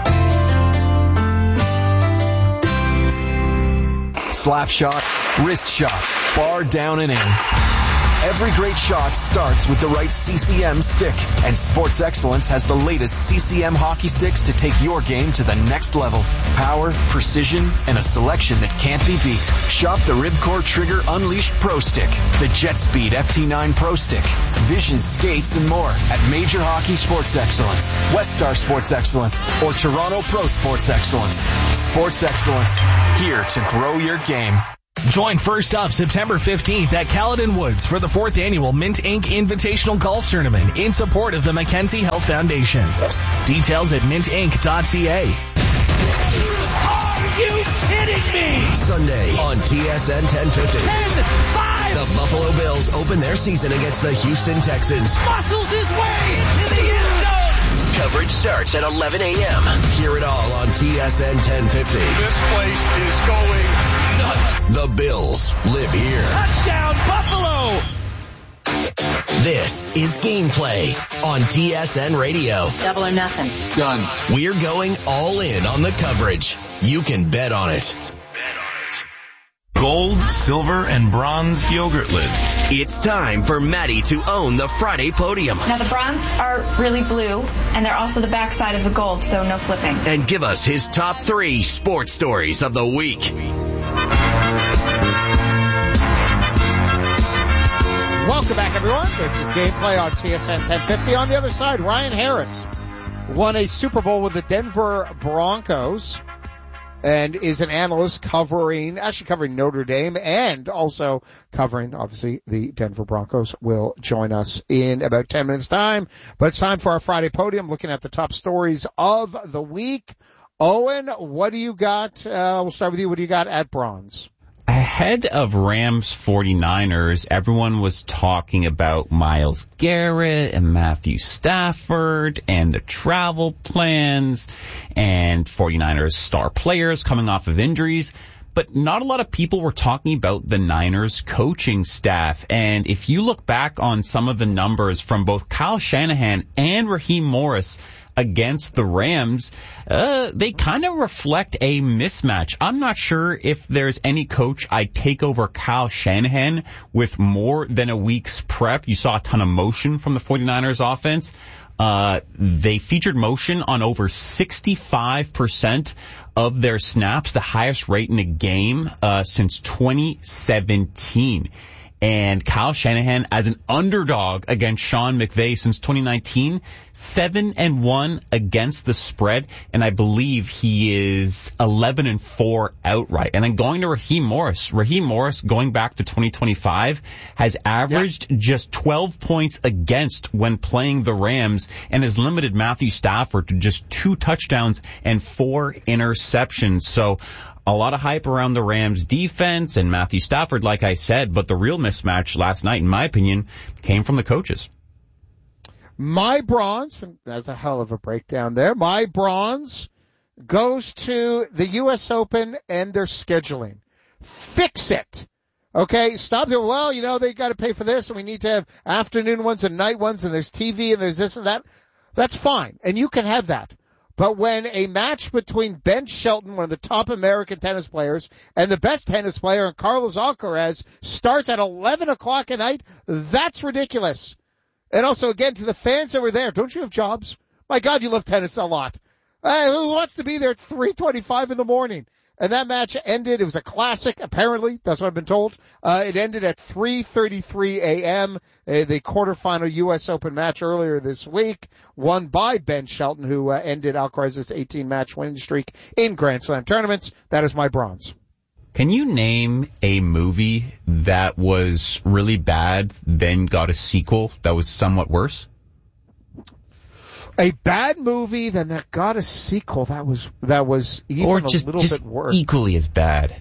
Slap shot, wrist shot, bar down and in. Every great shot starts with the right CCM stick, and Sports Excellence has the latest CCM hockey sticks to take your game to the next level. Power, precision, and a selection that can't be beat. Shop the Ribcore Trigger Unleashed Pro Stick, the JetSpeed FT9 Pro Stick, Vision Skates, and more at Major Hockey Sports Excellence, West Star Sports Excellence, or Toronto Pro Sports Excellence. Sports Excellence, here to grow your game. Join First Up September 15th at Caledon Woods for the 4th annual Mint Inc. Invitational Golf Tournament in support of the Mackenzie Health Foundation. Details at mintinc.ca. Are you kidding me? Sunday on TSN 1050. 10-5! The Buffalo Bills open their season against the Houston Texans. Muscles his way into the end zone. Coverage starts at 11 a.m. Hear it all on TSN 1050. This place is going nuts. The Bills live here. Touchdown, Buffalo! This is Gameplay on TSN Radio. Double or nothing. Done. We're going all in on the coverage. You can bet on it. Gold, silver, and bronze yogurt lids. It's time for Maddie to own the Friday podium. Now the bronze are really blue, and they're also the backside of the gold, so no flipping. And give us his top 3 sports stories of the week. Welcome back, everyone. This is Gameplay on TSN 1050. On the other side, Ryan Harris won a Super Bowl with the Denver Broncos and is an analyst covering Notre Dame and also covering, obviously, the Denver Broncos. Will join us in about 10 minutes time. But it's time for our Friday podium, looking at the top stories of the week. Owen, what do you got? We'll start with you. What do you got at bronze? Ahead of Rams 49ers, everyone was talking about Myles Garrett and Matthew Stafford and the travel plans and 49ers star players coming off of injuries. But not a lot of people were talking about the Niners coaching staff. And if you look back on some of the numbers from both Kyle Shanahan and Raheem Morris against the Rams, they kind of reflect a mismatch. I'm not sure if there's any coach I'd take over Kyle Shanahan with more than a week's prep. You saw a ton of motion from the 49ers offense. They featured motion on over 65% of their snaps, the highest rate in a game since 2017. And Kyle Shanahan, as an underdog against Sean McVay since 2019, 7-1 against the spread, and I believe he is 11-4 outright. And then going to Raheem Morris. Raheem Morris, going back to 2025, has averaged just 12 points against when playing the Rams and has limited Matthew Stafford to just 2 touchdowns and 4 interceptions. So a lot of hype around the Rams defense and Matthew Stafford, like I said, but the real mismatch last night, in my opinion, came from the coaches. My bronze, and that's a hell of a breakdown there, my bronze goes to the U.S. Open and their scheduling. Fix it. Okay, stop there. Well, they got to pay for this, and we need to have afternoon ones and night ones, and there's TV, and there's this and that. That's fine, and you can have that. But when a match between Ben Shelton, one of the top American tennis players, and the best tennis player, Carlos Alcaraz, starts at 11 o'clock at night, that's ridiculous. And also, again, to the fans that were there, don't you have jobs? My God, you love tennis a lot. Who wants to be there at 3:25 in the morning? And that match ended, it was a classic, apparently, that's what I've been told. It ended at 3:33 a.m., the quarterfinal U.S. Open match earlier this week, won by Ben Shelton, who ended Alcaraz's 18-match winning streak in Grand Slam tournaments. That is my bronze. Can you name a movie that was really bad, then got a sequel that was somewhat worse? A bad movie, then that got a sequel that was even or just, a little bit worse. Equally as bad.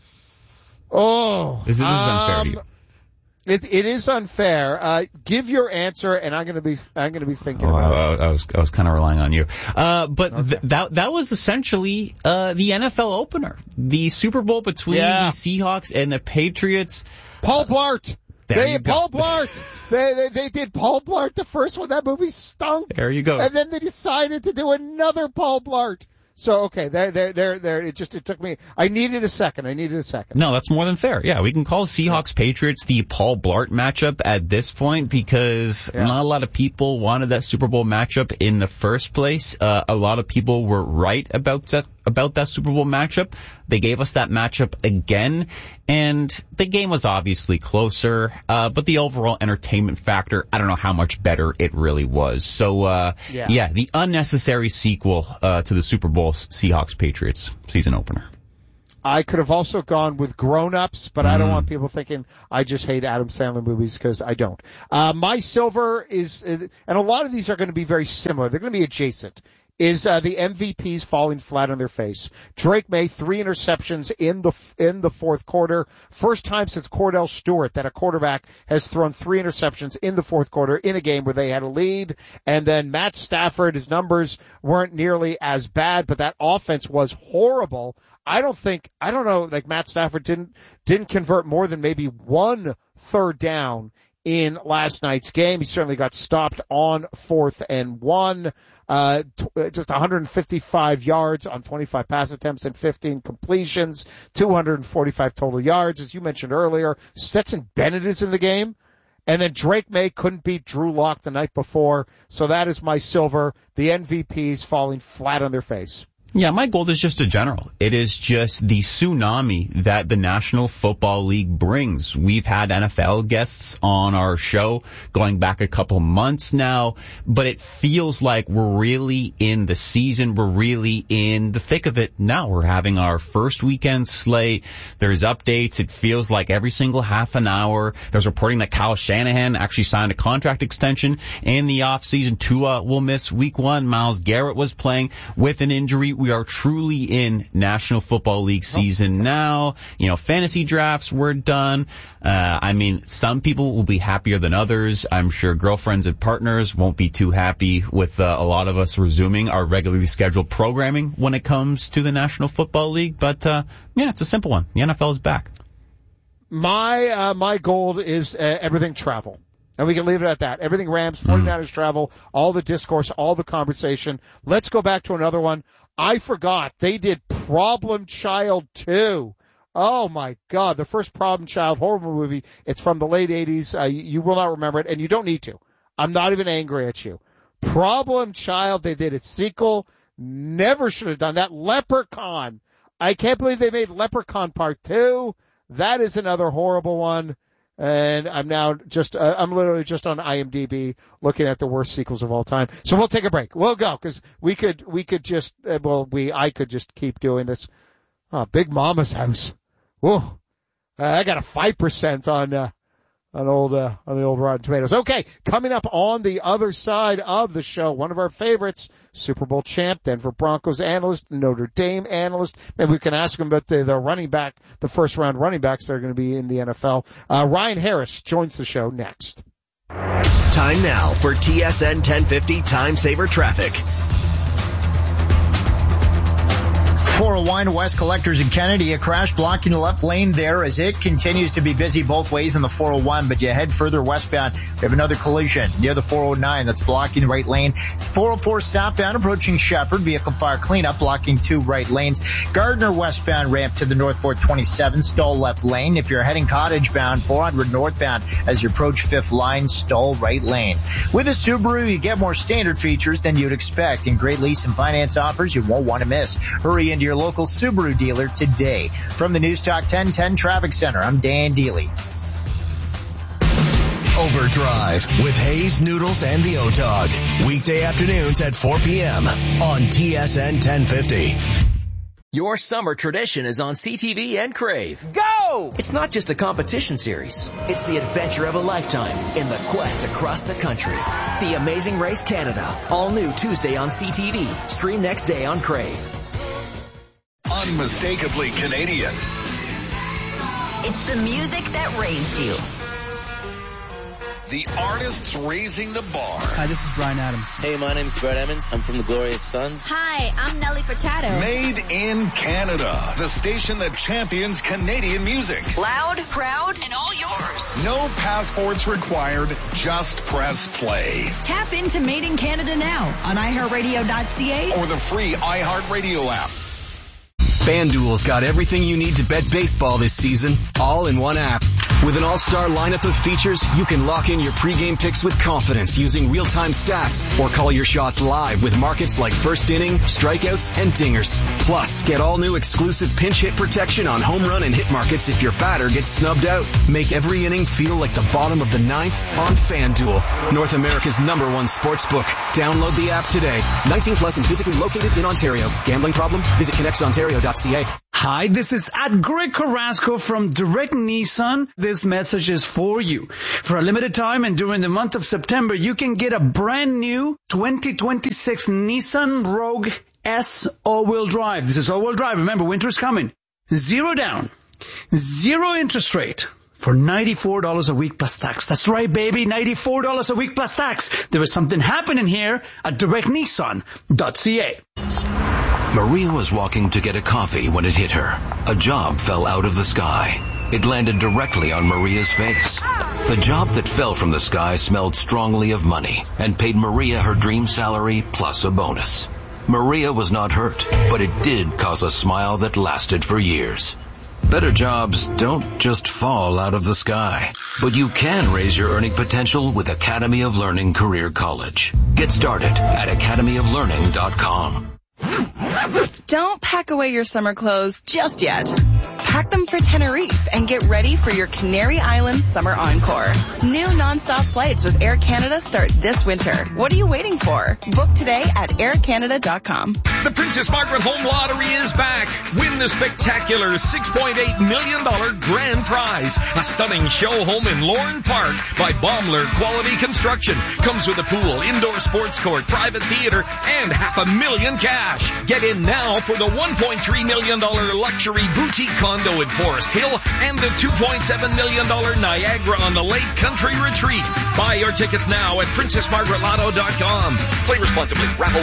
Oh, this is unfair to you. It is unfair. Give your answer, and I'm going to be thinking about it. I was kind of relying on you. But okay. That was essentially the NFL opener, the Super Bowl between the Seahawks and the Patriots. Paul Blart. Paul Blart. They did Paul Blart the first one. That movie stunk. There you go. And then they decided to do another Paul Blart. So okay, there. It took me. I needed a second. No, that's more than fair. Yeah, we can call Seahawks Patriots the Paul Blart matchup at this point because not a lot of people wanted that Super Bowl matchup in the first place. A lot of people were right about that Super Bowl matchup. They gave us that matchup again, and the game was obviously closer, but the overall entertainment factor, I don't know how much better it really was. So, the unnecessary sequel to the Super Bowl Seahawks Patriots season opener. I could have also gone with Grown Ups, but I don't want people thinking I just hate Adam Sandler movies because I don't. My silver is, and a lot of these are going to be very similar. They're going to be adjacent. Is the MVPs falling flat on their face. Drake May, 3 interceptions in the fourth quarter. First time since Cordell Stewart that a quarterback has thrown 3 interceptions in the fourth quarter in a game where they had a lead. And then Matt Stafford, his numbers weren't nearly as bad, but that offense was horrible. I don't know, like Matt Stafford didn't convert more than maybe 1 third down in last night's game. He certainly got stopped on 4th and 1. Just 155 yards on 25 pass attempts and 15 completions, 245 total yards. As you mentioned earlier, Stetson Bennett is in the game. And then Drake May couldn't beat Drew Lock the night before. So that is my silver. The MVPs falling flat on their face. Yeah, my gold is just a general. It is just the tsunami that the National Football League brings. We've had NFL guests on our show going back a couple months now, but it feels like we're really in the season. We're really in the thick of it now. We're having our first weekend slate. There's updates. It feels like every single half an hour. There's reporting that Kyle Shanahan actually signed a contract extension in the offseason. Tua will miss week 1. Myles Garrett was playing with an injury. We are truly in National Football League season now. Fantasy drafts were done. Some people will be happier than others. I'm sure girlfriends and partners won't be too happy with a lot of us resuming our regularly scheduled programming when it comes to the National Football League. But, it's a simple one. The NFL is back. My gold is everything travel. And we can leave it at that. Everything Rams, 49ers travel, all the discourse, all the conversation. Let's go back to another one. I forgot. They did Problem Child 2. Oh my God. The first Problem Child horror movie. It's from the late 80s. You will not remember it, and you don't need to. I'm not even angry at you. Problem Child, they did a sequel. Never should have done that. Leprechaun. I can't believe they made Leprechaun Part 2. That is another horrible one. And I'm now I'm literally just on IMDb looking at the worst sequels of all time. So we'll take a break. We'll go because I could just keep doing this. Oh, Big Mama's House. Whoa. I got a 5% on the old Rotten Tomatoes. Okay. Coming up on the other side of the show, one of our favorites, Super Bowl champ, Denver Broncos analyst, Notre Dame analyst. Maybe we can ask him about the running back, the first round running backs that are going to be in the NFL. Ryan Harris joins the show next. Time now for TSN 1050 Time Saver Traffic. 401 West Collectors and Kennedy, a crash blocking the left lane there as it continues to be busy both ways in the 401, but you head further westbound, we have another collision near the 409 that's blocking the right lane. 404 southbound approaching Shepherd, vehicle fire cleanup blocking 2 right lanes. Gardner westbound ramp to the Northport 27, stall left lane. If you're heading Cottage bound, 400 northbound as you approach 5th line, stall right lane. With a Subaru, you get more standard features than you'd expect and great lease and finance offers you won't want to miss. Hurry into your local Subaru dealer today. From the News Talk 1010 Traffic Center, I'm Dan Deely. Overdrive with Hayes, Noodles, and the O-Dog. Weekday afternoons at 4 p.m. on TSN 1050. Your summer tradition is on CTV and Crave. Go! It's not just a competition series. It's the adventure of a lifetime in the quest across the country. The Amazing Race Canada. All new Tuesday on CTV. Stream next day on Crave. Unmistakably Canadian. It's the music that raised you. The artists raising the bar. Hi, this is Bryan Adams. Hey, my name's Brett Emmons. I'm from the Glorious Sons. Hi, I'm Nelly Furtado. Made in Canada. The station that champions Canadian music. Loud, proud, and all yours. No passports required. Just press play. Tap into Made in Canada now on iHeartRadio.ca or the free iHeartRadio app. FanDuel's got everything you need to bet baseball this season, all in one app. With an all-star lineup of features, you can lock in your pregame picks with confidence using real-time stats or call your shots live with markets like first inning, strikeouts, and dingers. Plus, get all new exclusive pinch hit protection on home run and hit markets if your batter gets snubbed out. Make every inning feel like the bottom of the ninth on FanDuel, North America's #1 sportsbook. Download the app today. 19 plus and physically located in Ontario. Gambling problem? Visit connectsontario.ca. Hi, this is Greg Carrasco from Direct Nissan. This message is for you. For a limited time and during the month of September, you can get a brand new 2026 Nissan Rogue S all-wheel drive. This is all-wheel drive. Remember, winter's coming. 0 down, 0 interest rate for $94 a week plus tax. That's right, baby, $94 a week plus tax. There is something happening here at directnissan.ca. Maria was walking to get a coffee when it hit her. A job fell out of the sky. It landed directly on Maria's face. The job that fell from the sky smelled strongly of money and paid Maria her dream salary plus a bonus. Maria was not hurt, but it did cause a smile that lasted for years. Better jobs don't just fall out of the sky, but you can raise your earning potential with Academy of Learning Career College. Get started at academyoflearning.com. Don't pack away your summer clothes just yet. Pack them for Tenerife and get ready for your Canary Islands Summer Encore. New nonstop flights with Air Canada start this winter. What are you waiting for? Book today at aircanada.com. The Princess Margaret Home Lottery is back. Win the spectacular $6.8 million grand prize. A stunning show home in Lorne Park by Baumler Quality Construction. Comes with a pool, indoor sports court, private theater, and $500,000 cash. Get in now for the $1.3 million luxury boutique condo in Forest Hill and the $2.7 million Niagara on the Lake Country Retreat. Buy your tickets now at PrincessMargaretLotto.com. Play responsibly. Raffle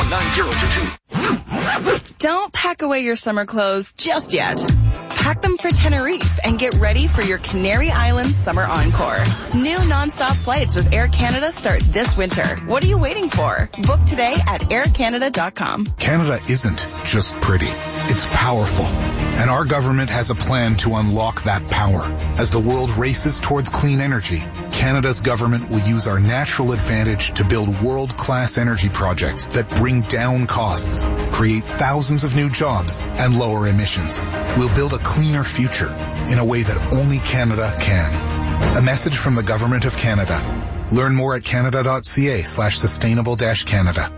1519022. Don't pack away your summer clothes just yet. Pack them for Tenerife and get ready for your Canary Islands Summer Encore. New nonstop flights with Air Canada start this winter. What are you waiting for? Book today at aircanada.com. Canada isn't just pretty. It's powerful. And our government has a plan to unlock that power. As the world races towards clean energy, Canada's government will use our natural advantage to build world-class energy projects that bring down costs, create thousands of new jobs, and lower emissions. We'll build a cleaner future in a way that only Canada can. A message from the Government of Canada. Learn more at canada.ca/sustainable-Canada.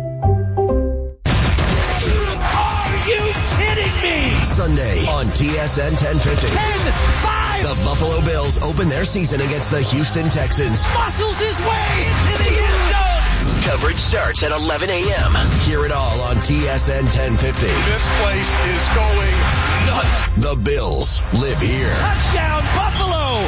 Sunday on TSN 1050. 10-5! The Buffalo Bills open their season against the Houston Texans. Muscles his way into the end zone. Coverage starts at 11 a.m. Hear it all on TSN 1050. This place is going nuts. The Bills live here. Touchdown, Buffalo!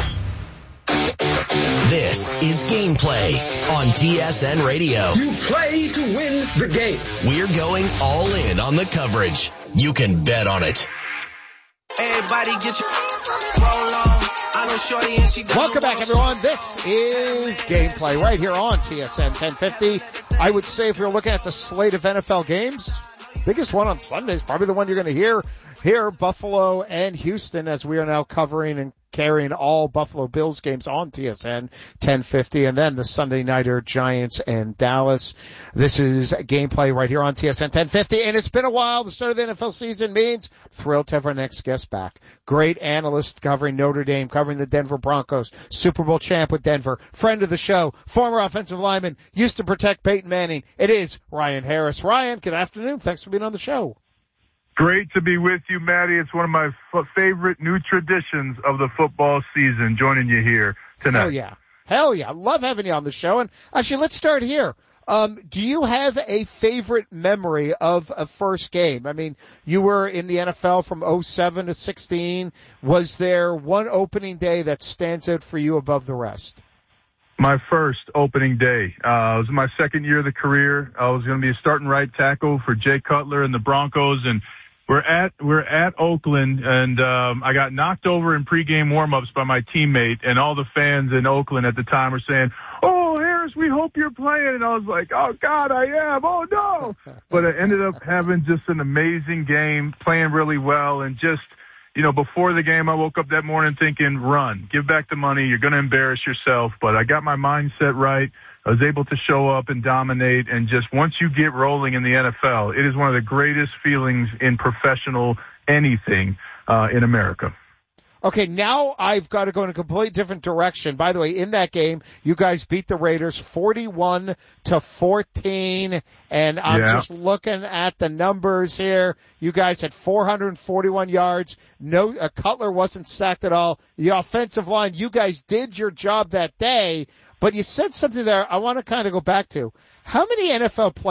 This is Gameplay on TSN Radio. You play to win the game. We're going all in on the coverage. You can bet on it. Everybody get your roll on. I know Shorty and she Welcome back, everyone. This is Gameplay right here on TSN 1050. I would say if you're looking at the slate of NFL games, biggest one on Sunday is probably the one you're going to hear here, Buffalo and Houston, as we are now covering and carrying all Buffalo Bills games on TSN 1050, and then the Sunday nighter Giants and Dallas. This is Gameplay right here on TSN 1050, and it's been a while. The start of the NFL season means thrilled to have our next guest back. Great analyst covering Notre Dame, covering the Denver Broncos, Super Bowl champ with Denver, friend of the show, former offensive lineman, used to protect Peyton Manning. It is Ryan Harris. Ryan, good afternoon. Thanks for being on the show. Great to be with you, Maddie. It's one of my favorite new traditions of the football season, joining you here tonight. Hell yeah. Hell yeah. Love having you on the show. And actually, let's start here. Do you have a favorite memory of a first game? I mean, you were in the NFL from 07 to 16. Was there one opening day that stands out for you above the rest? My first opening day. It was my second year of the career. I was going to be a starting right tackle for Jay Cutler and the Broncos, and We're at Oakland, and I got knocked over in pregame warm-ups by my teammate, and all the fans in Oakland at the time were saying, "Oh, Harris, we hope you're playing." And I was like, "Oh God, I am. Oh no!" But I ended up having just an amazing game, playing really well, and just, before the game, I woke up that morning thinking, "Run, give back the money. You're going to embarrass yourself." But I got my mindset right. I was able to show up and dominate, and just once you get rolling in the NFL, it is one of the greatest feelings in professional anything in America. Okay, now I've got to go in a completely different direction. By the way, in that game, you guys beat the Raiders 41-14, and I'm just looking at the numbers here. You guys had 441 yards. No, Cutler wasn't sacked at all. The offensive line, you guys did your job that day, but you said something there I want to kind of go back to. How many NFL players